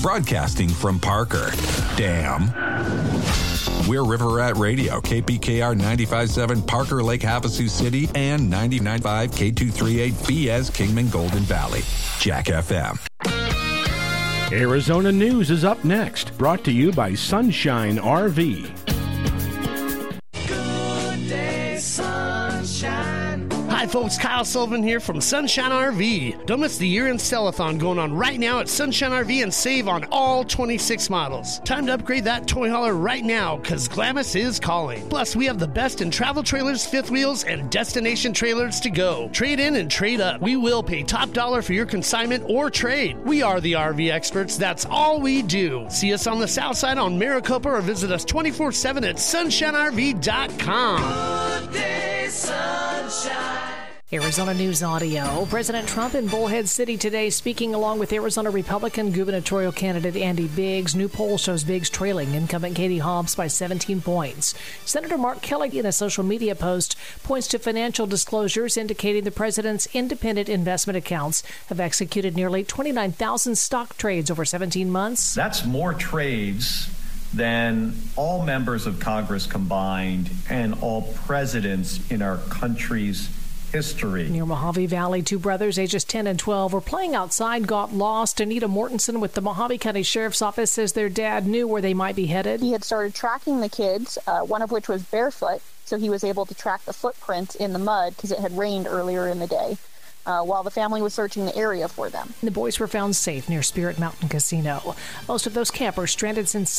broadcasting from Parker. Damn. We're River Rat Radio, KPKR 95.7 Parker Lake Havasu City and 99.5 K238 BS Kingman Golden Valley. Jack FM. Arizona News is up next, brought to you by Sunshine RV. Good day, sunshine. Hi folks, Kyle Sullivan here from Sunshine RV. Don't miss the year-end sell-a-thon going on right now at Sunshine RV and save on all 26 models. Time to upgrade that toy hauler right now because Glamis is calling. Plus, we have the best in travel trailers, fifth wheels, and destination trailers to go. Trade in and trade up. We will pay top dollar for your consignment or trade. We are the RV experts. That's all we do. See us on the south side on Maricopa or visit us 24/7 at sunshinerv.com. Good day, sunshine. Arizona News Audio. President Trump in Bullhead City today speaking along with Arizona Republican gubernatorial candidate Andy Biggs. New poll shows Biggs trailing incumbent Katie Hobbs by 17 points. Senator Mark Kelly in a social media post points to financial disclosures indicating the president's independent investment accounts have executed nearly 29,000 stock trades over 17 months. That's more trades than all members of Congress combined and all presidents in our country's history. Near Mojave Valley, two brothers ages 10 and 12 were playing outside, got lost. Anita Mortensen with the Mojave County Sheriff's Office says their dad knew where they might be headed. He had started tracking the kids, one of which was barefoot, so he was able to track the footprints in the mud because it had rained earlier in the day, while the family was searching the area for them. The boys were found safe near Spirit Mountain Casino. Most of those campers stranded since